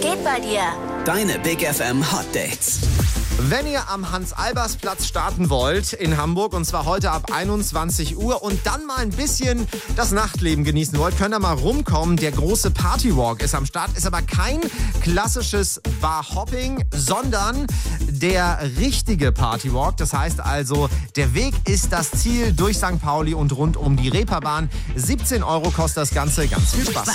geht bei dir? Deine Big FM Hot Dates. Wenn ihr am Hans-Albers-Platz starten wollt in Hamburg, und zwar heute ab 21 Uhr und dann mal ein bisschen das Nachtleben genießen wollt, könnt ihr mal rumkommen. Der große Partywalk ist am Start, ist aber kein klassisches Bar-Hopping, sondern der richtige Partywalk. Das heißt also, der Weg ist das Ziel durch St. Pauli und rund um die Reeperbahn. 17 € kostet das Ganze. Ganz viel Spaß.